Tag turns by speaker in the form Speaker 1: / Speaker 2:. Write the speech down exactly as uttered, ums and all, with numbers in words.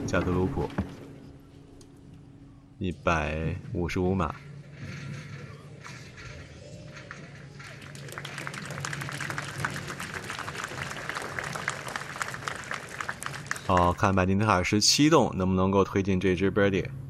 Speaker 1: 加德鲁普，一百五十五码。好，看马丁特尔十七洞能不能够推进这支 birdie。